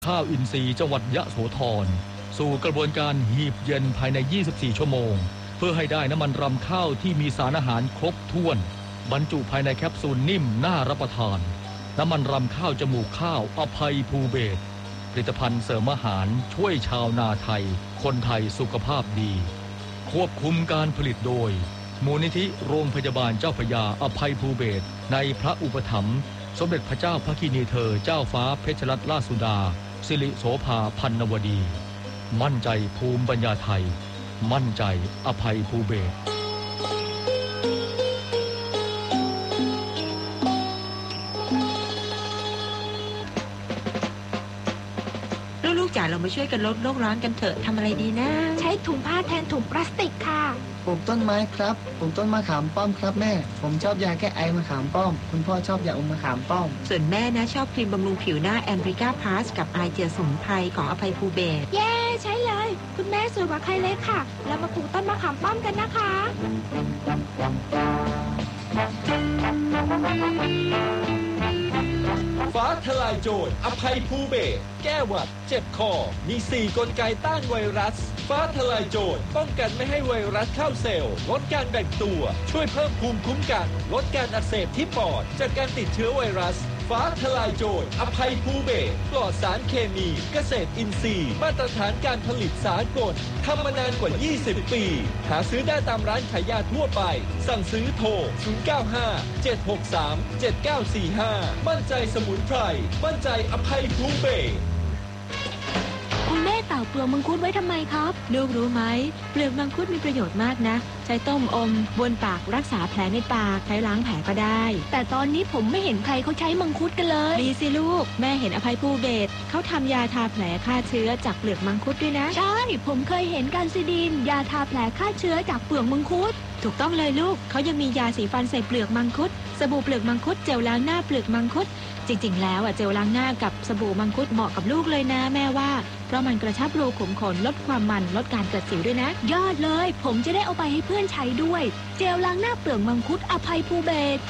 ข้าวอินทรีย์จังหวัดยะโสธรสู่กระบวนการหีบเย็นภายใน24ชั่วโมงเพื่อให้ได้น้ำมันรำข้าวที่มีสารอาหารครบถ้วนบรรจุภายในแคปซูลนิ่มน่ารับประทานน้ำมันรำข้าวจมูกข้าวอภัยภูเบศรผลิตภัณฑ์เสริมอาหารช่วยชาวนาไทยคนไทยสุขภาพดีควบคุมการผลิตโดยมูลนิธิโรงพยาบาลเจ้าพระยาอภัยภูเบศรในพระอุปถัมภ์สมเด็จพระเจ้าพระกินีเธอเจ้าฟ้าเพชรรัตนราชสุดาสิริโสภาพันนวดีมั่นใจภูมิปัญญาไทยมั่นใจอภัยภูเบศรลูกๆจ๋าเรามาช่วยกันลดโลกร้อนกันเถอะทำอะไรดีนะใช้ถุงผ้าแทนถุงพลาสติกค่ะปลูกต้นไม้ครับปลูกต้นมะขามป้อมครับแม่ผมชอบยาแก้ไอมะขามป้อมคุณพ่อชอบยาอมมะขามป้อมส่วนแม่นะชอบครีมบำรุงผิวหน้าแอมริกาพลัสกับไอเจลสมุนไพรของอภัยภูเบศรเย้ใช้เลยคุณแม่สวยกว่าใครเลยค่ะเรามาปลูกต้นมะขามป้อมกันนะคะฟ้าทลายโจรอภัยภูเบศรแก้หวัดเจ็บคอมี4กลไกต้านไวรัสฟ้าทลายโจรป้องกันไม่ให้ไวรัสเข้าเซลล์ลดการแบ่งตัวช่วยเพิ่มภูมิคุ้มกันลดการอักเสบที่ปอดจากการติดเชื้อไวรัสฟ้าทลายโจรอภัยภูเบศรปลอดสารเคมีเกษตรอินทรีย์มาตรฐานการผลิตสากลทำมานานกว่า20ปีหาซื้อได้ตามร้านขายยาทั่วไปสั่งซื้อโทร0957637945มั่นใจสมุนไพรมั่นใจอภัยภูเบศรคุณแม่เต่าเปลือกมังคุดไว้ทำไมครับลูกรู้ไหมเปลือกมังคุดมีประโยชน์มากนะใช้ต้มอมบนปากรักษาแผลในปากใช้ล้างแผลก็ได้แต่ตอนนี้ผมไม่เห็นใครเขาใช้มังคุดกันเลยมีสิลูกแม่เห็นอภัยภูเบศรเขาทำยาทาแผลฆ่าเชื้อจากเปลือกมังคุดด้วยนะใช่ผมเคยเห็นการซิดีนยาทาแผลฆ่าเชื้อจากเปลือกมังคุดถูกต้องเลยลูกเขายังมียาสีฟันใส่เปลือกมังคุดสบู่เปลือกมังคุดเจลล้างหน้าเปลือกมังคุดจริงๆแล้วเจลล้างหน้ากับสบู่มังคุดเหมาะกับลูกเลยนะแม่ว่าเพราะมันกระชับรูขุมขนลดความมันลดการเกิดสิวด้วยนะยอดเลยผมจะได้เอาไปให้เพื่อนใช้ด้วยเจลล้างหน้าเปลือกมังคุดอภัยภูเบศร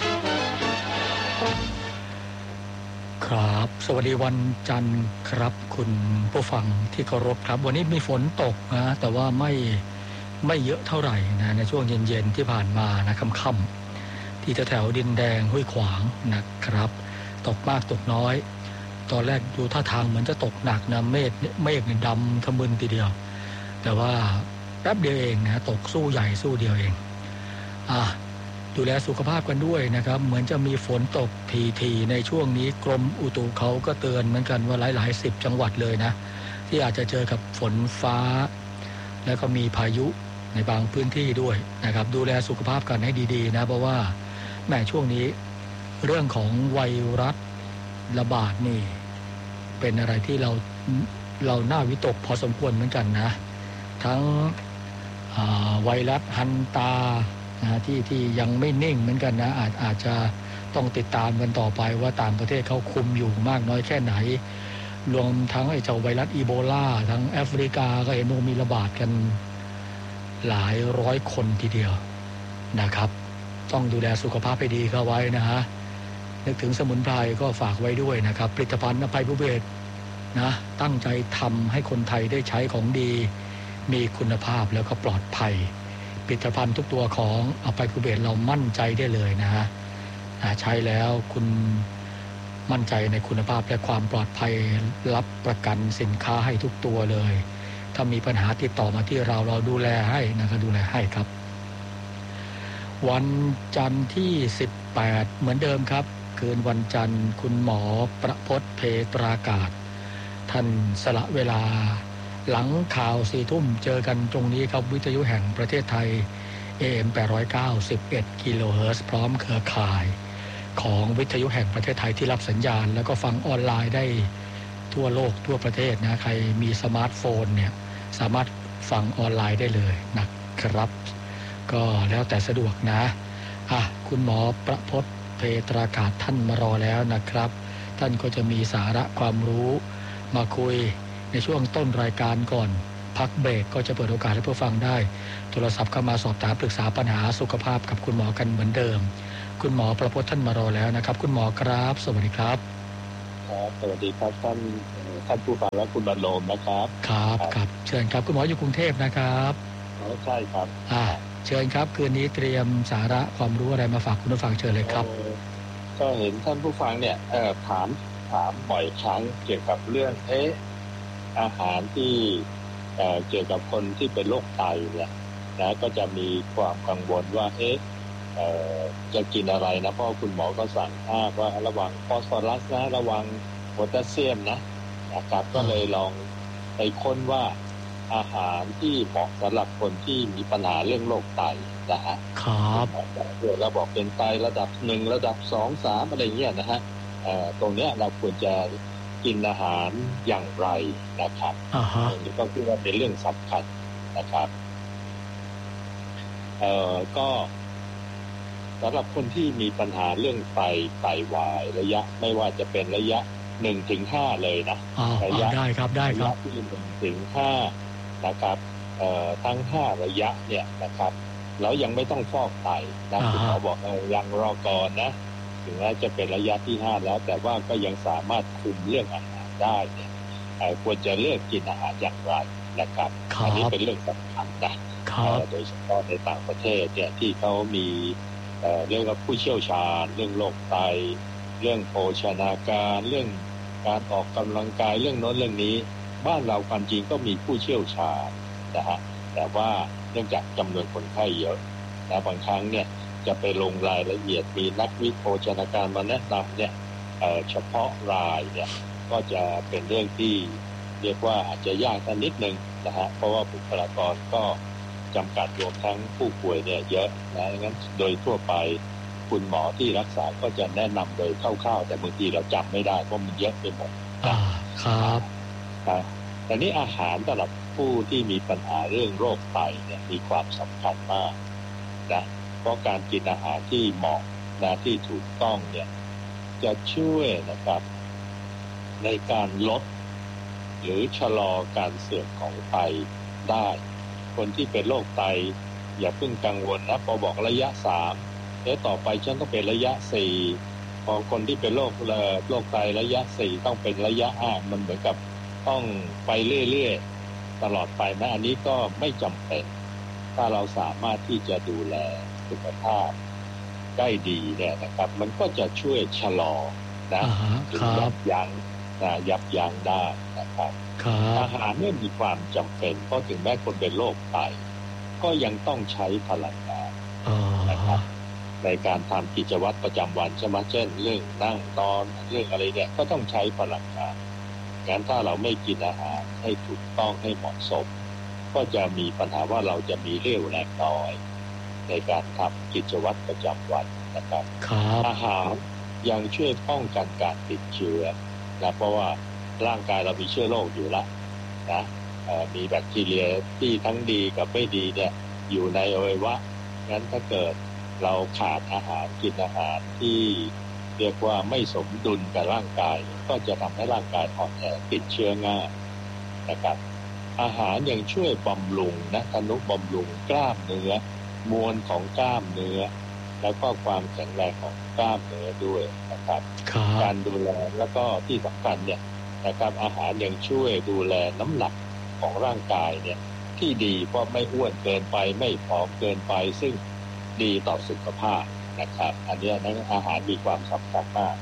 ครับสวัสดีวันจันทร์ครับคุณผู้ฟังที่เคารพครับวันนี้มีฝนตกนะแต่ว่าไม่เยอะเท่าไหร่นะในช่วงเย็นๆที่ผ่านมานะค่ำๆที่แถวดินแดงห้วยขวางนะครับตกมากตกน้อยตอนแรกดูท่าทางเหมือนจะตกหนักนะเมฆเนี่ยดำทะมึนทีเดียวแต่ว่าแป๊บเดียวเองนะตกสู้ใหญ่สู้เดียวเองดูแลสุขภาพกันด้วยนะครับเหมือนจะมีฝนตกทีในช่วงนี้กรมอุตุเขาก็เตือนเหมือนกันว่าหลายๆ10จังหวัดเลยนะที่อาจจะเจอกับฝนฟ้าแล้วก็มีพายุในบางพื้นที่ด้วยนะครับดูแลสุขภาพกันให้ดีๆนะเพราะว่าแม้ช่วงนี้เรื่องของไวรัสระบาดนี่เป็นอะไรที่เราน่าวิตกพอสมควรเหมือนกันนะทั้งไวรัสฮันตาที่ยังไม่นิ่งเหมือนกันนะอาจจะต้องติดตามกันต่อไปว่าต่างประเทศเขาคุมอยู่มากน้อยแค่ไหนรวมทั้งไอ้เจ้าไวรัสอีโบลาทั้งแอฟริกาก็เห็นว่ามีระบาดกันหลายร้อยคนทีเดียวนะครับต้องดูแลสุขภาพให้ดีเข้าไว้นะฮะนึกถึงสมุนไพรก็ฝากไว้ด้วยนะครับผลิตภัณฑ์อภัยภูเบศรนะตั้งใจทำให้คนไทยได้ใช้ของดีมีคุณภาพแล้วก็ปลอดภัยผลิตภัณฑ์ทุกตัวของอภัยภูเบศรเรามั่นใจได้เลยนะฮะใช้แล้วคุณมั่นใจในคุณภาพและความปลอดภัยรับประกันสินค้าให้ทุกตัวเลยถ้ามีปัญหาติดต่อมาที่เราดูแลให้นะครับดูแลให้ครับวันจันทร์ที่18เหมือนเดิมครับคืนวันจันทร์คุณหมอประพจน์เพตรากาศท่านสละเวลาหลังข่าว4 ทุ่มเจอกันตรงนี้ครับวิทยุแห่งประเทศไทย AM 891กิโลเฮิรตซ์พร้อมเครือข่ายของวิทยุแห่งประเทศไทยที่รับสัญญาณแล้วก็ฟังออนไลน์ได้ทั่วโลกทั่วประเทศนะใครมีสมาร์ทโฟนเนี่ยสามารถฟังออนไลน์ได้เลยนะครับก็แล้วแต่สะดวกนะคุณหมอประพจน์เพตรากาศท่านมารอแล้วนะครับท่านก็จะมีสาระความรู้มาคุยในช่วงต้นรายการก่อนพักเบรกก็จะเปิดโอกาสให้ผู้ฟังได้โทรศัพท์เข้ามาสอบถามปรึกษาปัญหาสุขภาพกับคุณหมอกันเหมือนเดิมคุณหมอประพจน์ท่านมารอแล้วนะครับคุณหมอครับสวัสดีครับผมสวัสดีครับท่านผู้ฟังและคุณบรรโลมนะครับครับเชิญครับคุณหมออยู่กรุงเทพนะครับใช่ครับเชิญครับคืนนี้เตรียมสาระความรู้อะไรมาฝากคุณผู้ฟังเชิญเลยครับก็เห็นท่านผู้ฟังเนี่ยถามบ่อยครั้งเกี่ยวกับเรื่องอาหารที่เกี่ยวกับคนที่เป็นโรคไตเนี่ยนะก็จะมีความกังวลว่าจะกินอะไรนะเพราะคุณหมอก็สั่งว่าระวังฟอสฟอรัสนะระวังโพแทสเซียมนะครับก็เลยลองไปค้นว่าอาหารที่เหมาะสำหรับคนที่มีปัญหาเรื่องโรคไตนะฮะครับเราบอกเป็นไตระดับ1ระดับ2 3อะไรเงี้ยนะฮะตรงเนี้ยเราควรจะกินอาหารอย่างไรนะครับตรงนี้ก็คือว่าเป็นเรื่องสำคัญนะครับก็สำหรับคนที่มีปัญหาเรื่องไตวายระยะไม่ว่าจะเป็นระยะ 1-5 เลยนะระยะได้ครับที่ 1-5 นะครับทั้ง5ระยะเนี่ยนะครับแล้วยังไม่ต้องฟอกไตนะคุณหมอบอกยังรอก่อนนะถึงแม้จะเป็นระยะที่5แล้วแต่ว่าก็ยังสามารถคุมเรื่องอาหารได้เนี่ยควรจะเลือกกินอาหารอย่างไรนะครับอันนี้เป็นเรื่องสำคัญนะโดยเฉพาะในต่างประเทศเนี่ยที่เขามีเรื่องกับผู้เชี่ยวชาญเรื่องโรคไตเรื่องโภชนาการเรื่องการออกกำลังกายเรื่องโน้นเรื่องนี้บ้านเราความจริงก็มีผู้เชี่ยวชาญนะฮะแต่ว่าเนื่องจากจำนวนคนไข้เยอะนะบางครั้งเนี่ยจะไปลงรายละเอียดมีนักวิโภชนาการมาแนะนำเนี่ยเฉพาะรายเนี่ยก็จะเป็นเรื่องที่เรียกว่าอาจจะยากนิดนึงนะฮะเพราะว่าบุคลากรก็จำกัดรวมทั้งผู้ป่วยเนี่ยเยอะนะงั้นโดยทั่วไปคุณหมอที่รักษาก็จะแนะนำโดยคร่าวๆแต่บางทีเราจำไม่ได้เพราะมันเยอะไปหมดครับแต่นี้อาหารสำหรับผู้ที่มีปัญหาเรื่องโรคไตเนี่ยมีความสำคัญมากนะเพราะการกินอาหารที่เหมาะนะที่ถูกต้องเนี่ยจะช่วยนะครับในการลดหรือชะลอการเสื่อมของไตได้คนที่เป็นโรคไตอย่าเพิ่งกังวลนะพอบอกระยะ3แล้วต่อไปฉันต้องเป็นระยะ4พอคนที่เป็นโรคไตระยะ4ต้องเป็นระยะ5มันเหมือนกับต้องไปเรื่อยๆตลอดไปนะอันนี้ก็ไม่จำเป็นถ้าเราสามารถที่จะดูแลสุขภาพได้ดีเนี่ยนะครับมันก็จะช่วยชะลอนะยับยั้งได้นะครับอาหารเนี่ยมีความจำเป็นเพราะถึงแม้คนเป็นโรคไตก็ยังต้องใช้พลังงานนะครับในการทำกิจวัตรประจำวันใช่ไหมเช่นเรื่องนั่งนอนเรื่องอะไรเนี่ยก็ต้องใช้พลังงานงั้นถ้าเราไม่กินอาหารให้ถูกต้องให้เหมาะสมก็จะมีปัญหาว่าเราจะมีเรี่ยวแรงน้อยในการทำกิจวัตรประจำวันนะครับอาหารยังช่วยป้องกันการติดเชื้อนะเพราะว่าร่างกายเรามีเชื้อโรคอยู่แล้วนะมีแบคทีเรียที่ทั้งดีกับไม่ดีเนี่ยอยู่ในอวัยวะงั้นถ้าเกิดเราขาดอาหารกินอาหารที่เรียกว่าไม่สมดุลกับร่างกายก็จะทำให้ร่างกายอ่อนแอติดเชื้อง่ายนะครับอาหารยังช่วยบำรุงนะทนุบำรุงกล้ามเนื้อมวลของกล้ามเนื้อแล้วก็ความแข็งแรงของกล้ามเนื้อด้วยนะครับการดูแลแล้วก็ที่สำคัญเนี่ยนะครับอาหารยังช่วยดูแลน้ำหนักของร่างกายเนี่ยที่ดีเพราะไม่อ้วนเกินไปไม่ผอมเกินไปซึ่งดีต่อสุขภาพนะครับอันนี้นะอาหารมีความสำคัญมาก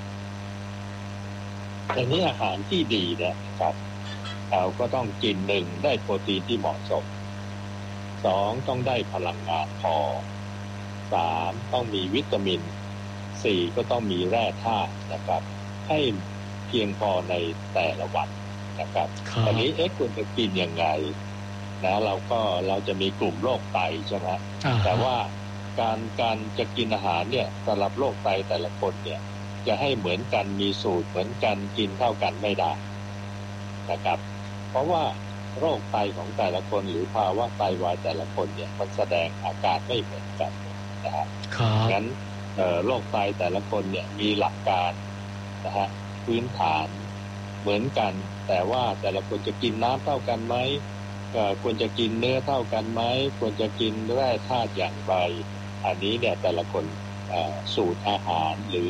แต่นี้อาหารที่ดีเนี่ยครับเราก็ต้องกิน1ได้โปรตีนที่เหมาะสม2ต้องได้พลังงานพอ3ต้องมีวิตามิน4ก็ต้องมีแร่ธาตุนะครับให้เพียงพอในแต่ละวันนะครับตอนนี้ควรจะกินยังไงนะเราจะมีกลุ่มโรคไตใช่ไหมแต่ว่าการจะกินอาหารเนี่ยสำหรับโรคไตแต่ละคนเนี่ยจะให้เหมือนกันมีสูตรเหมือนกันกินเท่ากันไม่ได้นะครับเพราะว่าโรคไตของแต่ละคนหรือภาวะไตวายแต่ละคนเนี่ยมันแสดงอาการไม่เหมือนกันนะครับงั้นโรคไตแต่ละคนเนี่ยมีหลักการนะฮะพื้นฐานเหมือนกันแต่ว่าแต่ละคนจะกินน้ำเท่ากันไหมควรจะกินเนื้อเท่ากันไหมควรจะกินแร่ธาตุอย่างไรอันนี้เนี่ยแต่ละคนสูตรอาหารหรือ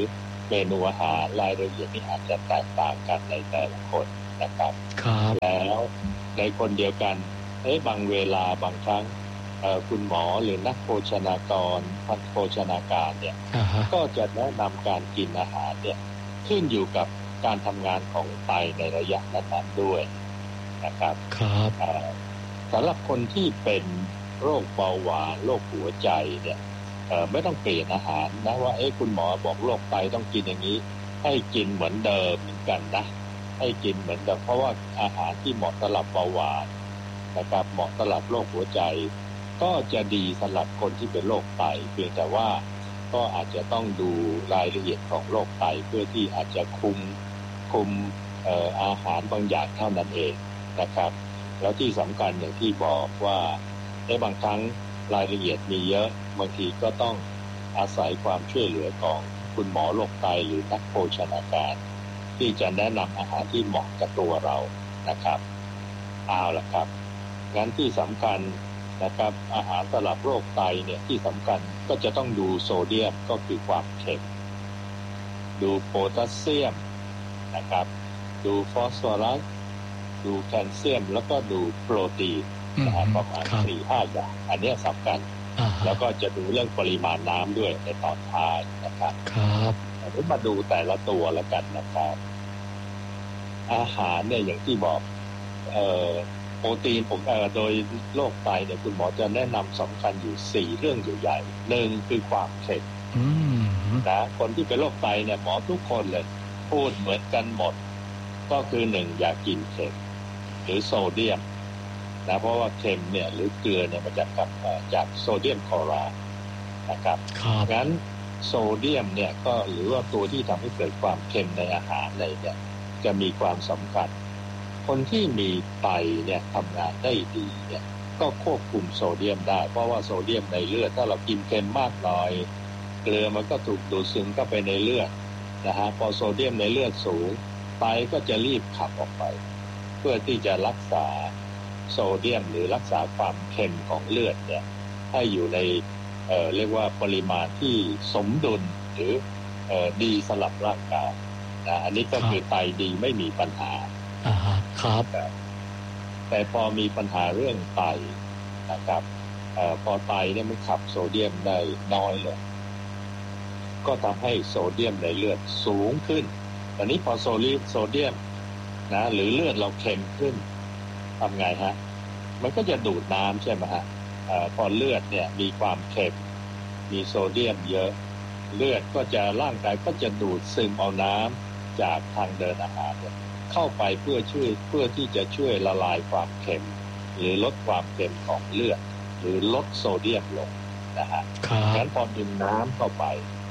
เมนูอาหารรายละเอียดนี่อาจจะแตกต่างกันในแต่ละคนนะครับครับแล้วในคนเดียวกันบางเวลาบางครั้งคุณหมอหรือนักโภชนากรนักโภชนาการเนี่ย ก็จะแนะนำการกินอาหารเนี่ยขึ้นอยู่กับการทำงานของไตในระยะนั้นๆด้วยนะครับครับสำหรับคนที่เป็นโรคเบาหวานโรคหัวใจเนี่ยไม่ต้องเปลี่ยนอาหารนะว่าคุณหมอบอกโรคไตต้องกินอย่างนี้ให้กินเหมือนเดิมเหมือนกันนะให้กินเหมือนเดิมเพราะว่าอาหารที่เหมาะสำหรับเบาหวานนะครับเหมาะสำหรับโรคหัวใจก็จะดีสำหรับคนที่เป็นโรคไตเพียงแต่ว่าก็อาจจะต้องดูรายละเอียดของโรคไตเพื่อที่อาจจะคุมอาหารบางอย่างเท่านั้นเองนะครับแล้วที่สำคัญอย่างที่บอกว่าบางครั้งรายละเอียดมีเยอะบางทีก็ต้องอาศัยความช่วยเหลือของคุณหมอโรคไตหรือนักโภชนาการที่จะแนะนำอาหารที่เหมาะกับตัวเรานะครับเอาล่ะครับงั้นที่สำคัญนะครับอาหารสำหรับโรคไตเนี่ยที่สำคัญก็จะต้องดูโซเดียมก็คือความเค็มดูโพแทสเซียมนะครับดูฟอสฟอรัสดูแคลเซียมแล้วก็ดูโปรตีนประมาณ 4-5 อย่างอันนี้สำคัญแล้วก็จะดูเรื่องปริมาณน้ำด้วยในตอนท้ายนะครับครับอันนี้มาดูแต่ละตัวแล้วกันนะครับอาหารเนี่ยอย่างที่บอกโปรตีนผมโดยโรคไตเนี่ยคุณหมอจะแนะนำสำคัญอยู่4เรื่องใหญ่ๆ1คือความเค็มนะคนที่เป็นโรคไตเนี่ยหมอทุกคนเลยพูดเหมือนกันหมดก็คือ1อย่ากินเค็มหรือโซเดียมนะเพราะว่าเค็มเนี่ยหรือเกลือเนี่ยมันจะกลับจากโซเดียมคลอไรด์นะครับงั้นโซเดียมเนี่ยก็หรือว่าตัวที่ทำให้เกิดความเค็มในอาหารเนี่ยจะมีความสำคัญคนที่มีไตเนี่ยทำงานได้ดีเนี่ยก็ควบคุมโซเดียมได้เพราะว่าโซเดียมในเลือดถ้าเรากินเค็มมากหน่อยเกลือมันก็ถูกดูดซึมเข้าไปในเลือดนะฮะพอโซเดียมในเลือดสูงไตก็จะรีบขับออกไปเพื่อที่จะรักษาโซเดียมหรือรักษาความเค็มของเลือดเนี่ยให้อยู่ในเรียกว่าปริมาณที่สมดุลหรือดีสำหรับร่างกายนะอันนี้ก็คือไตดีไม่มีปัญหาครับแต่พอมีปัญหาเรื่องไตนะครับพอไตเนี่ยมันขับโซเดียมได้น้อยลงก็ทำให้โซเดียมในเลือดสูงขึ้นตอนนี้พอโซเดียมนะหรือเลือดเราเค็มขึ้นทำไงฮะมันก็จะดูดน้ำใช่ไหมฮะพอเลือดเนี่ยมีความเค็มมีโซเดียมเยอะเลือดก็จะร่างกายก็จะดูดซึมเอาน้ำจากทางเดินอาหารเข้าไปเพื่อที่จะช่วยละลายความเค็มหรือลดความเค็มของเลือดหรือลดโซเดียมลงนะฮะงั้นพอดื่มน้ำเข้าไป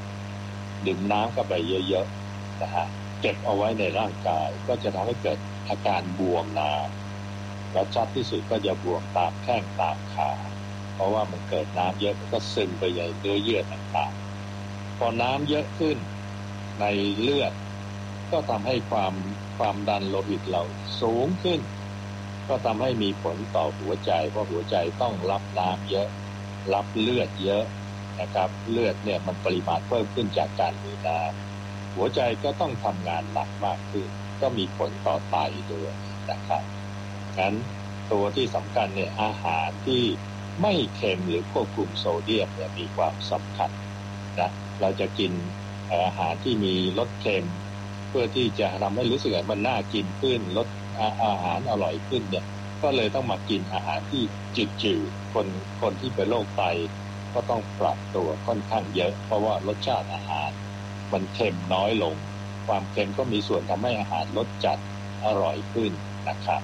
เยอะๆนะฮะเก็บเอาไว้ในร่างกายก็จะทำให้เกิดอาการบวมน้ำและชัดที่สุดก็จะบวมตามแข้งตามขาเพราะว่ามันเกิดน้ำเยอะมันก็ซึมไปในเนื้อเยื่อต่างๆพอน้ำเยอะขึ้นในเลือดก็ทำให้ความดันโลหิตเราสูงขึ้นก็ทำให้มีผลต่อหัวใจเพราะหัวใจต้องรับน้ำเยอะรับเลือดเยอะนะครับเลือดเนี่ยมันปริมาณเพิ่มขึ้นจากการมีน้ำหัวใจก็ต้องทำงานหนักมากขึ้นก็มีผลต่อไตด้วยนะครับงั้นตัวที่สำคัญเนี่ยอาหารที่ไม่เค็มหรือควบคุมโซเดียมเนี่ยมีความสำคัญนะเราจะกินอาหารที่มีรสเค็มเพื่อที่จะทำให้รู้สึกว่ามันน่ากินขึ้นรสอาหารอร่อยขึ้นเนี่ยก็เลยต้องมากินอาหารที่จืดๆคนที่เป็นโรคไตก็ต้องปรับตัวค่อนข้างเยอะเพราะว่ารสชาติอาหารมันเค็มน้อยลงความเค็มก็มีส่วนทำให้อาหารรสจัดอร่อยขึ้นนะครับ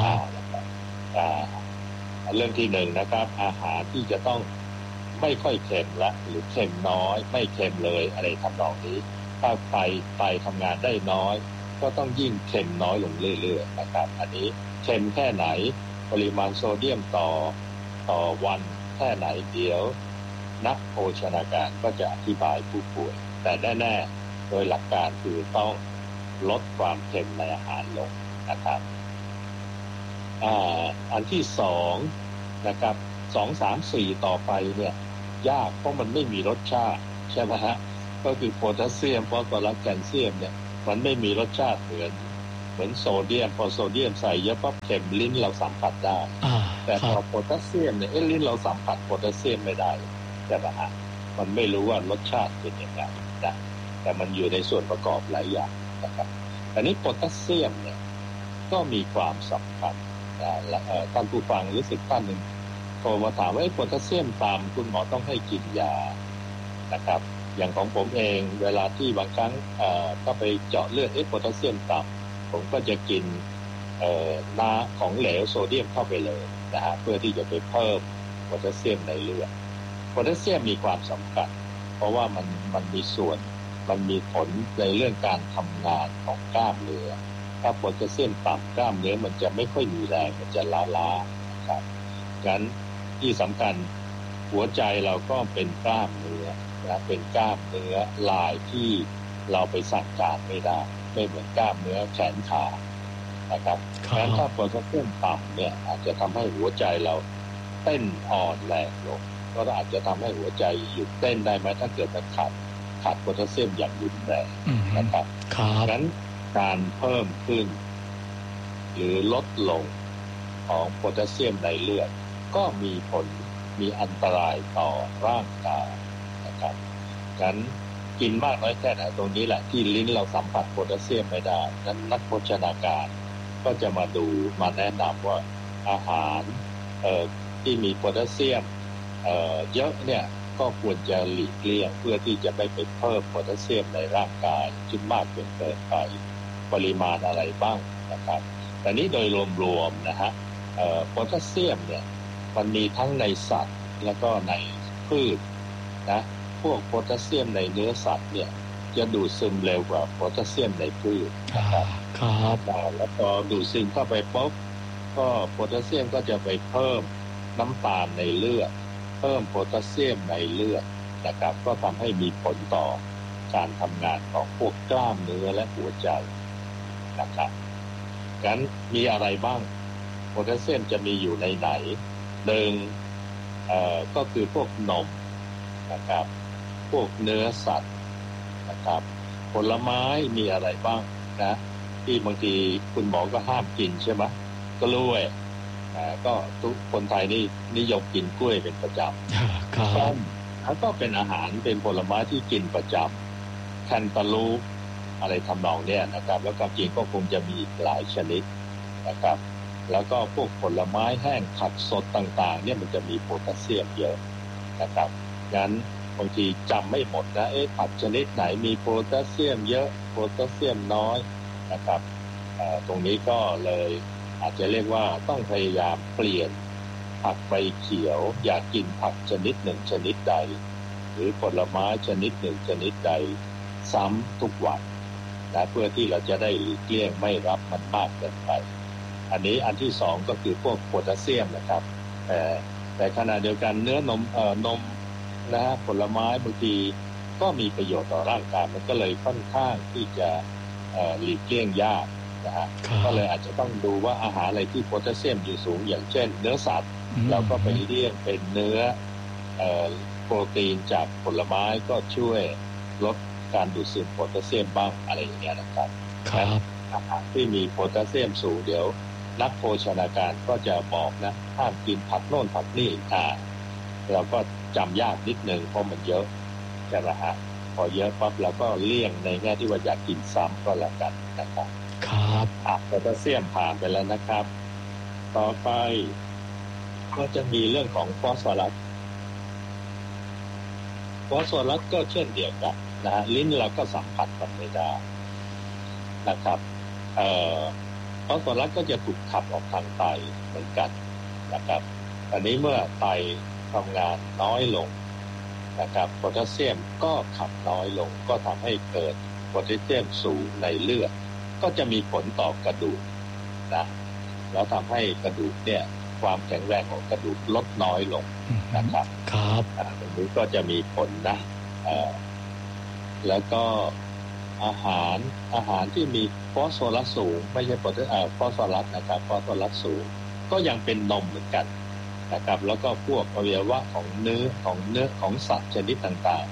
เรื่องที่1นะครับอาหารที่จะต้องไม่ค่อยเค็มละหรือเค็มน้อยไม่เค็มเลยอะไรทำนองนี้ถ้าไตทำงานได้น้อยก็ต้องยิ่งเค็มน้อยลงเรื่อยๆนะครับอันนี้เค็มแค่ไหนปริมาณโซเดียมต่อวันแค่ไหนเดี๋ยวนักโภชนาการก็จะอธิบายผู้ป่วยแต่แน่ๆโดยหลักการคือต้องลดความเค็มในอาหารลงนะครับอันที่2นะครับ2 3 4ต่อไปเนี่ยยากเพราะมันไม่มีรสชาติใช่ไหมฮะก็คือโพแทสเซียมฟอสฟอรัสแคลเซียมเนี่ยมันไม่มีรสชาติเหมือนโซเดียมพอโซเดียมใส่เยอะปั๊บเค็มลิ้นเราสัมผัสได้แต่พอโพแทสเซียมเนี่ยลิ้นเราสัมผัสโพแทสเซียมไม่ได้ใช่ไหมฮะมันไม่รู้ว่ารสชาติเป็นยังไงนะแต่มันอยู่ในส่วนประกอบหลายอย่างนะครับอันนี้โพแทสเซียมเนี่ยก็มีความสำคัญท่านผู้ฟังรู้สึกท่านหนึ่งโทรมาถามว่าโพแทสเซียมต่ำคุณหมอต้องให้กินยานะครับอย่างของผมเองเวลาที่บางครั้งก็ไปเจาะเลือดโพแทสเซียมต่ำผมก็จะกินน้ำของเหลวโซเดียมเข้าไปเลยนะฮะเพื่อที่จะไปเพิ่มโพแทสเซียมในเลือดโพแทสเซียมมีความสำคัญเพราะว่ามันมีส่วนมันมีผลในเรื่องการทำงานของกล้ามเนื้อถ้าโพแทสเซียมต่ำกล้ามเนื้อมันจะไม่ค่อยมีแรงมันจะล้าๆนะครับงั้นที่สำคัญหัวใจเราก็เป็นกล้ามเนื้อนะเป็นกล้ามเนื้อลายที่เราไปสั่งการไม่ได้ไม่เหมือนกล้ามเนื้อแขนขานะครับงั้นถ้าโพแทสเซียมต่ำเนี่ยอาจจะทำให้หัวใจเราเต้นอ่อนแรงลงก็อาจจะทำให้หัวใจหยุดเต้นได้ไหมถ้าเกิดมันขาดโพแทสเซียมอย่างรุนแรงนะครับงั้นการเพิ่มขึ้นหรือลดลงของโพแทสเซียมในเลือดก็มีผลมีอันตรายต่อร่างกายนะครับงั้นกินมากน้อยแค่ไหนตรงนี้แหละที่ลิ้นเราสัมผัสโพแทสเซียมไม่ได้นั้นนักโภชนาการก็จะมาแนะนำว่าอาหารที่มีโพแทสเซียมเยอะเนี่ยก็ควรจะหลีกเลี่ยงเพื่อที่จะไม่ไปเพิ่มโพแทสเซียมในร่างกายจนมากจนเกินไปปริมาณอะไรบ้างนะครับแต่นี้โดยรวมๆนะฮะโพแทสเซียมเนี่ยมันมีทั้งในสัตว์แล้วก็ในพืชนะพวกโพแทสเซียมในเนื้อสัตว์เนี่ยจะดูดซึมเร็วกว่าโพแทสเซียมในพืชนะครับแล้วพอดูดซึมเข้าไปปุ๊บก็โพแทสเซียมก็จะไปเพิ่มน้ำตาลในเลือดเพิ่มโพแทสเซียมในเลือดนะครับก็ทำให้มีผลต่อการทำงานของพวกกล้ามเนื้อและหัวใจนะครับงั้นมีอะไรบ้างโพแทสเซียมจะมีอยู่ในไหนหนึ่งก็คือพวกนมนะครับพวกเนื้อสัตว์นะครับผลไม้มีอะไรบ้างนะที่บางทีคุณหมอก็ห้ามกินใช่ไหมกล้วยก็ทุกคนไทยนี่นิยมกินกล้วยเป็นประจำส้มแล้วก็เป็นอาหารเป็นผลไม้ที่กินประจำแคนตาลูปอะไรทำนองเนี้ยนะครับแล้วก็จริงก็คงจะมีอีกหลายชนิดนะครับแล้วก็พวกผลไม้แห้งผักสดต่างๆเนี่ยมันจะมีโพแทสเซียมเยอะนะครับงั้นบางทีจำไม่หมดนะผักชนิดไหนมีโพแทสเซียมเยอะโพแทสเซียมน้อยนะครับตรงนี้ก็เลยอาจจะเรียกว่าต้องพยายามเปลี่ยนผักใบเขียวอย่ากินผักชนิดหนึ่งชนิดใดหรือผลไม้ชนิดหนึ่งชนิดใดซ้ำทุกวันนะเพื่อที่เราจะได้หลีกเลี่ยงไม่รับมันมากเกินไปอันนี้อันที่สองก็คือพวกโพแทสเซียมนะครับแต่ขณะเดียวกันเนื้อนมนะฮะผลไม้บางทีก็มีประโยชน์ต่อร่างกายมันก็เลยค่อนข้างที่จะหลีกเลี่ยงยากนะฮะก็เลยอาจจะต้องดูว่าอาหารอะไรที่โพแทสเซียมอยู่สูงอย่างเช่นเนื้อสัตว์เราก็ไปเลี่ยงเป็นเนื้อโปรตีนจากผลไม้ก็ช่วยลดการดูดซึมโพแทสเซียมบ้างอะไรอย่างเงี้ยนะครับอาหารที่มีโพแทสเซียมสูงเดี๋ยวนักโภชนาการก็จะบอกนะห้ามกินผักโน่นผักนี่เราก็จำยากนิดนึงเพราะมันเยอะใช่ไหมฮะพอเยอะปั๊บเราก็เลี่ยงในแง่ที่ว่าอยากกินซ้ำก็แล้วกันนะครับครับโพแทสเซียมผ่านไปแล้วนะครับต่อไปก็จะมีเรื่องของฟอสฟอรัสก็เช่นเดียวกันนะฮะลิ้นเราก็สัมผัสมันไม่ได้นะครับฟอสฟอรัสก็จะถูกขับออกทางไตเหมือนกันนะครับอันนี้เมื่อไตทำงานน้อยลงนะครับโพแทสเซียมก็ขับน้อยลงก็ทำให้เกิดโพแทสเซียมสูงในเลือดก็จะมีผลต่อกระดูกนะแล้วทำให้กระดูกเนี่ยความแข็งแรงของกระดูกลดน้อยลงนะครับครับตรงนี้ก็จะมีผลนะแล้วก็อาหารที่มีฟอสฟอรัสสูงไม่ใช่ฟอสฟอรัสนะครับฟอสฟอรัสสูงก็ยังเป็นนมเหมือนกันนะครับแล้วก็พวกอวัยวะของเนื้อของสัตว์ชนิดต่างๆ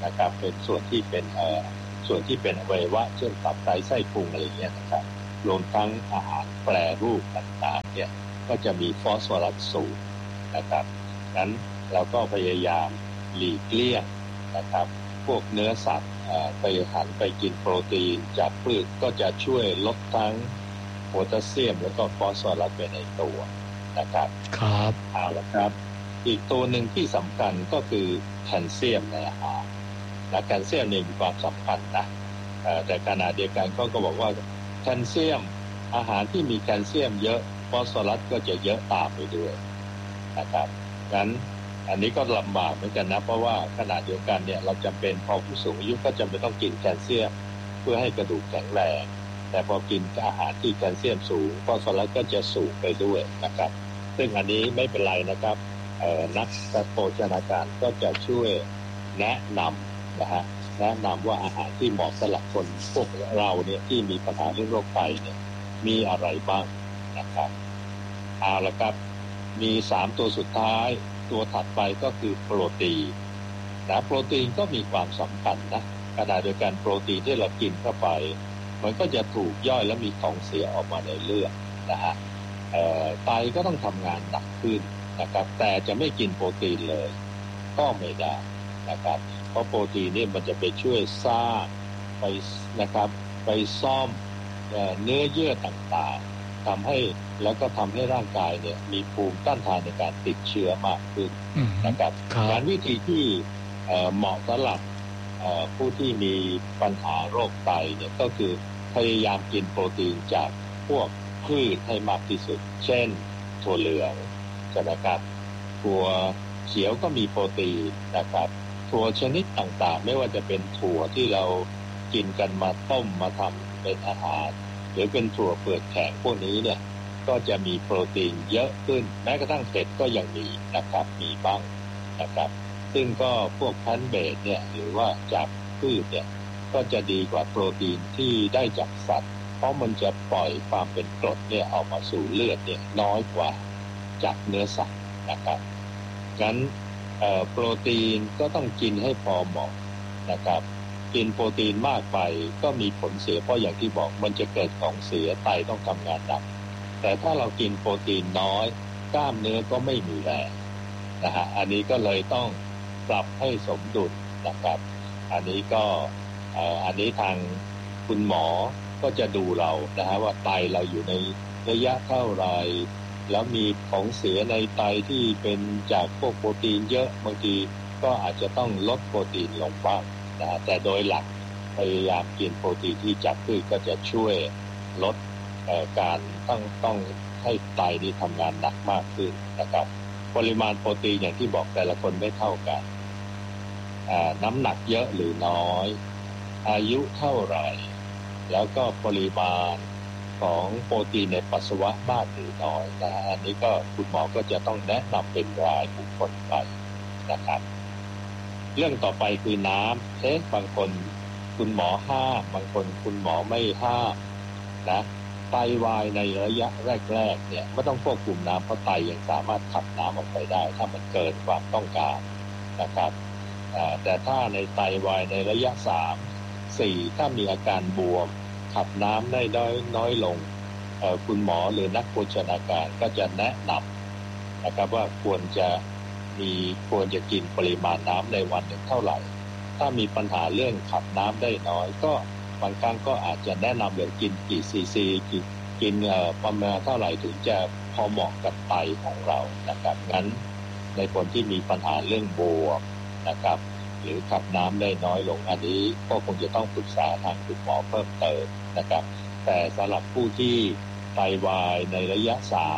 นะครับเป็นส่วนที่เป็นอวัยวะเช่นตับไตไส้พุงอะไรอย่างเงี้ยนะครับรวมทั้งอาหารแปรรูปต่างๆเนี่ยก็จะมีฟอสฟอรัสสูงนะครับนั้นเราก็พยายามหลีกเลี่ยงนะครับพวกเนื้อสัตว์ไปหันไปกินโปรตีนจากพืชก็จะช่วยลดทั้งโพแทสเซียมแล้วก็ฟอสฟอรัสไปในตัวนะครับครับเอาละครับอีกตัวหนึ่งที่สำคัญก็คือแคลเซียมในอาหารและแคลเซียมมีความสำคัญนะแต่ขณะเดียวกันก็บอกว่าแคลเซียมอาหารที่มีแคลเซียมเยอะฟอสฟอรัสก็จะเยอะตามไปด้วยนะครับงั้นอันนี้ก็ลำบากเหมือนกันนะเพราะว่าขณะเดียวกันเนี่ยเราจำเป็นพอผู้สูงอายุก็จำเป็นต้องกินแคลเซียมเพื่อให้กระดูกแข็งแรงแต่พอกินอาหารที่แคลเซียมสูงฟอสฟอรัสก็จะสูงไปด้วยนะครับซึ่งอันนี้ไม่เป็นไรนะครับนักโภชนาการก็จะช่วยแนะนำนะฮะแนะนำว่าอาหารที่เหมาะสำหรับคนพวกเราเนี่ยที่มีปัญหาเรื่องโรคไตเนี่ยมีอะไรบ้างนะครับเอาละครับมี3ตัวสุดท้ายตัวถัดไปก็คือโปรตีนนะโปรตีนก็มีความสำคัญนะขณะเดียวกันโปรตีนที่เรากินเข้าไปมันก็จะถูกย่อยและมีของเสียออกมาในเลือดนะฮะไตก็ต้องทำงานหนักขึ้นนะครับแต่จะไม่กินโปรตีนเลยก็ไม่ได้นะครับเพราะโปรตีนนี่มันจะไปช่วยสร้างไปนะครับไปซ่อมเนื้อเยื่อต่างๆทำให้แล้วก็ทำให้ร่างกายเนี่ยมีภูมิต้านทานในการติดเชื้อมากขึ้นนะครับการวิธีที่เหมาะสำหรับผู้ที่มีปัญหาโรคไตเนี่ยก็คือพยายามกินโปรตีนจากพวกพืชให้มากที่สุดเช่นถั่วเหลืองนะครับถั่วเขียวก็มีโปรตีนนะครับถั่วชนิดต่างๆไม่ว่าจะเป็นถั่วที่เรากินกันมาต้มมาทำเป็นอาหารหรือเป็นถั่วเปลือกแข็งพวกนี้เนี่ยก็จะมีโปรตีนเยอะขึ้นแม้กระทั่งเห็ดก็ยังมีนะครับมีบ้างนะครับซึ่งก็พวกแพลนท์เบสเนี่ยหรือว่าจากพืชเนี่ยก็จะดีกว่าโปรตีนที่ได้จากสัตว์เพราะมันจะปล่อยความเป็นกรดเนี่ยออกมาสู่เลือดเนี่ยน้อยกว่าจากเนื้อสัตว์นะครับงั้นโปรตีนก็ต้องกินให้พอเหมาะนะครับกินโปรตีนมากไปก็มีผลเสียเพราะอย่างที่บอกมันจะเกิดของเสียไตต้องทำงานหนักแต่ถ้าเรากินโปรตีนน้อยกล้ามเนื้อก็ไม่มีแรงนะฮะอันนี้ก็เลยต้องปรับให้สมดุลนะครับอันนี้ทางคุณหมอก็จะดูเรานะฮะว่าไตเราอยู่ในระยะเท่าไรแล้วมีของเสียในไตที่เป็นจากพวกโปรตีนเยอะบางทีก็อาจจะต้องลดโปรตีนลงบ้างนะแต่โดยหลักพยายามกินโปรตีนที่จากพืชก็จะช่วยลดการต้องให้ไตนี้ทำงานหนักมากขึ้นนะครับปริมาณโปรตีนอย่างที่บอกแต่ละคนไม่เท่ากันน้ำหนักเยอะหรือน้อยอายุเท่าไหร่แล้วก็ปริมาณของโปรตีนในปัสสาวะมากหรือน้อยนะอันนี้ก็คุณหมอก็จะต้องแนะนำเป็นรายบุคคลไปนะครับเรื่องต่อไปคือน้ำบางคนคุณหมอห้ามบางคนคุณหมอไม่ห้ามนะไตวายในระยะแรกๆเนี่ยไม่ต้องควบคุมน้ำเพราะไตยังสามารถขับน้ำออกไปได้ถ้ามันเกินความต้องการนะครับแต่ถ้าในไตวายในระยะ3-4ถ้ามีอาการบวมขับน้ำได้น้อยลงคุณหมอหรือนักโภชนาการก็จะแนะนำนะครับว่าควรจะกินปริมาณน้ำในวันหนึ่งเท่าไหร่ถ้ามีปัญหาเรื่องขับน้ำได้น้อยก็บางครั้งก็อาจจะแนะนำเลยกินกี่ซีซีกินประมาณเท่าไหร่ถึงจะพอเหมาะกับไตของเรานะครับงั้นในคนที่มีปัญหาเรื่องบวมนะครับหรือขับน้ำได้น้อยลงอันนี้ก็คงจะต้องปรึกษาทางคุณหมอเพิ่มเติมนะครับแต่สำหรับผู้ที่ไตวายในระยะ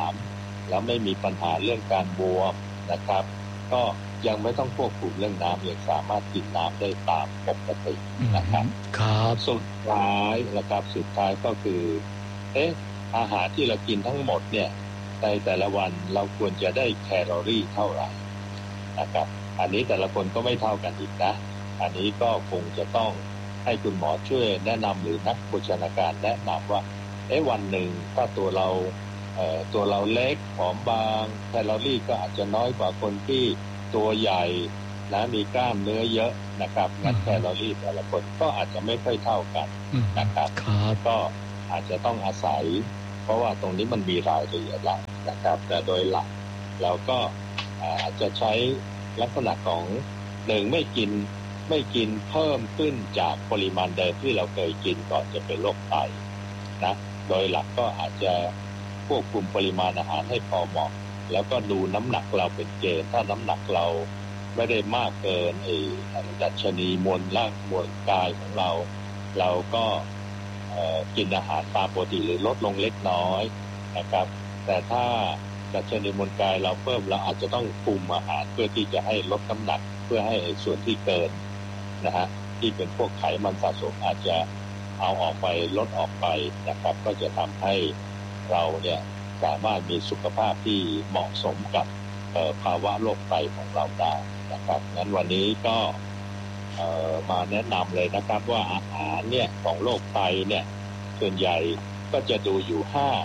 3แล้วไม่มีปัญหาเรื่องการบวมนะครับก็ยังไม่ต้องควบคุมเรื่องน้ำยังสามารถกินน้ำได้ตามปกตินะครับครับสุดท้ายก็คืออาหารที่เรากินทั้งหมดเนี่ยในแต่ละวันเราควรจะได้แคลอรี่เท่าไหร่นะครับอันนี้แต่ละคนก็ไม่เท่ากันอีกนะอันนี้ก็คงจะต้องให้คุณหมอช่วยแนะนำหรือนักโภชนาการแนะนำว่าวันหนึ่งถ้าตัวเราเล็กผอมบางแคลอรี่ก็อาจจะน้อยกว่าคนที่ตัวใหญ่และมีกล้ามเนื้อเยอะนะครับงั้นแคลอรี่แต่ละคนก็อาจจะไม่ค่อยเท่ากันนะครับก็อาจจะต้องอาศัยเพราะว่าตรงนี้มันมีรายละเอียดหลักนะครับแต่โดยหลักเราก็อาจจะใช้ลักษณะของหนึ่งไม่กินเพิ่มขึ้นจากปริมาณเดิมที่เราเคยกินก่อนจะเป็นโรคไตนะโดยหลักก็อาจจะควบคุมปริมาณอาหารให้พอเหมาะแล้วก็ดูน้ำหนักเราเป็นเกณฑ์ถ้าน้ำหนักเราไม่ได้มากเกินดัชนีมวลกายของเราก็กินอาหารตามปกติหรือลดลงเล็กน้อยนะครับแต่ถ้าดัชนีมวลกายเราเพิ่มเราอาจจะต้องคุมอาหารเพื่อที่จะให้ลดน้ำหนักเพื่อให้ส่วนที่เกินนะฮะที่เป็นพวกไขมันสะสมอาจจะเอาออกไปลดออกไปนะครับก็จะทำให้เราเนี่ยสามารถมีสุขภาพที่เหมาะสมกับภาวะโรคไตของเราได้นะครับงั้นวันนี้ก็มาแนะนำเลยนะครับว่าอาหารเนี่ยของโรคไตเนี่ยส่วนใหญ่ก็จะดูอยู่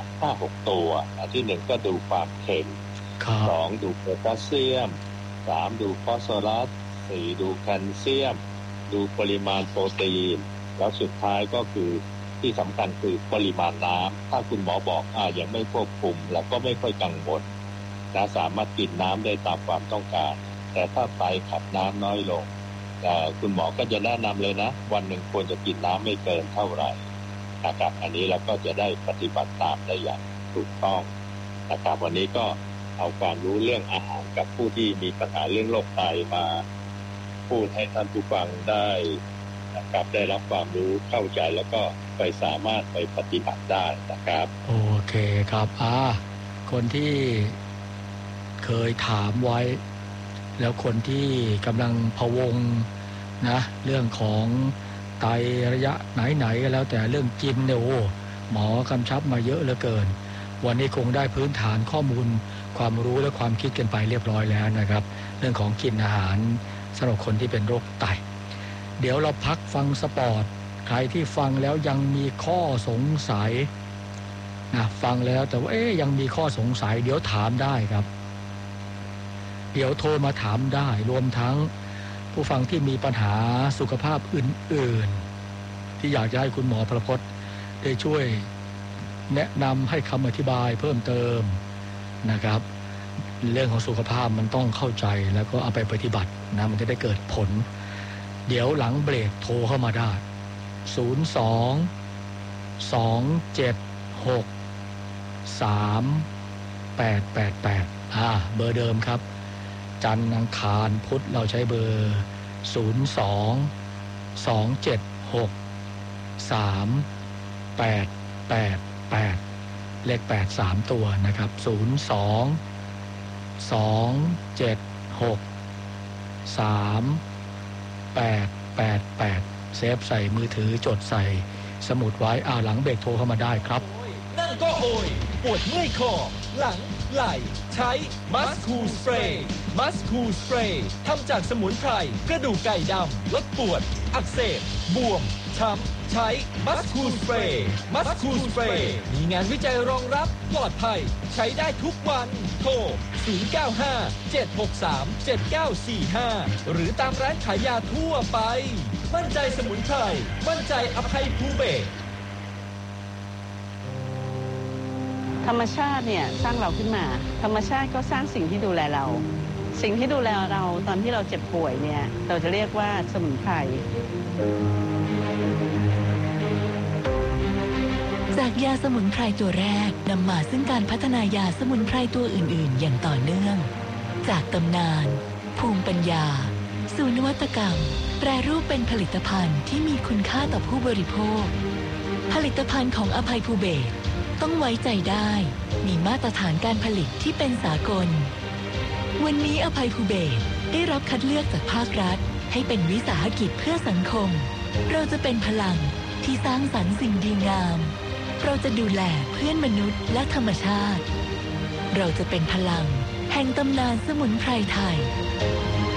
5-6 ตัวที่1ก็ดูความเค็ม2ดูโพแทสเซียม3ดูฟอสฟอรัส4ดูแคลเซียมดูปริมาณโปรตีนแล้วสุดท้ายก็คือที่สำคัญคือปริมาณน้ำถ้าคุณหมอบอกยังไม่ควบคุมแล้วก็ไม่ค่อยกังวลนะสามารถกินน้ำได้ตามความต้องการแต่ถ้าไตขับน้ำน้อยลงคุณหมอก็จะแนะนำเลยนะวันหนึ่งควรจะกินน้ำไม่เกินเท่าไหร่นะครับอันนี้เราก็จะได้ปฏิบัติตามได้อย่างถูกต้องนะครับวันนี้ก็เอาความรู้เรื่องอาหารกับผู้ที่มีปัญหาเรื่องโรคไตมาพูดให้ท่านผู้ฟังได้นะครับได้รับความรู้เข้าใจแล้วก็ไปสามารถไปปฏิบัติได้นะครับโอเคครับคนที่เคยถามไว้แล้วคนที่กำลังพะวงนะเรื่องของไตระยะไหนๆก็แล้วแต่เรื่องกินเนี่ยหมอกำชับมาเยอะเหลือเกินวันนี้คงได้พื้นฐานข้อมูลความรู้และความคิดกันไปเรียบร้อยแล้วนะครับเรื่องของกินอาหารสำหรับคนที่เป็นโรคไตเดี๋ยวเราพักฟังสปอร์ตใครที่ฟังแล้วยังมีข้อสงสัยนะฟังแล้วแต่ว่ายังมีข้อสงสัยเดี๋ยวถามได้ครับเดี๋ยวโทรมาถามได้รวมทั้งผู้ฟังที่มีปัญหาสุขภาพอื่นๆที่อยากจะให้คุณหมอประพจน์ได้ช่วยแนะนำให้คำอธิบายเพิ่มเติมนะครับเรื่องของสุขภาพมันต้องเข้าใจแล้วก็เอาไปปฏิบัตินะมันจะได้เกิดผลเดี๋ยวหลังเบรกโทรเข้ามาได้02-276-3888เบอร์เดิมครับจันทร์อังคารพุธเราใช้เบอร์02-276-3888เลข8 3ตัวนะครับ02-276-3888เซฟใส่มือถือจดใส่สมุดไว้หลังเบรกโทรเข้ามาได้ครับนั่นก็โอยปวดเมื่อยคอหลังไหล่ใช้มัสคูลสเปรย์ทำจากสมุนไพรกระดูกไก่ดำลดปวดอักเสบบวมช้ำใช้มัสคูลสเปรย์มีงานวิจัยรองรับปลอดภัยใช้ได้ทุกวันโทร0957637945หรือตามร้านขายยาทั่วไปมั่นใจสมุนไพรมั่นใจอภัยภูเบศรธรรมชาติเนี่ยสร้างเราขึ้นมาธรรมชาติก็สร้างสิ่งที่ดูแลเราสิ่งที่ดูแลเราตอนที่เราเจ็บป่วยเนี่ยเราจะเรียกว่าสมุนไพรจากยาสมุนไพรตัวแรกนำมาซึ่งการพัฒนายาสมุนไพรตัวอื่นๆอย่างต่อเนื่องจากตำนานภูมิปัญญาสู่นวัตกรรมแปรรูปเป็นผลิตภัณฑ์ที่มีคุณค่าต่อผู้บริโภคผลิตภัณฑ์ของอภัยภูเบศรต้องไว้ใจได้มีมาตรฐานการผลิตที่เป็นสากลวันนี้อภัยภูเบศรได้รับคัดเลือกจากภาครัฐให้เป็นวิสาหกิจเพื่อสังคมเราจะเป็นพลังที่สร้างสรรค์สิ่งดีงามเราจะดูแลเพื่อนมนุษย์และธรรมชาติเราจะเป็นพลังแห่งตำนานสมุนไพรไทย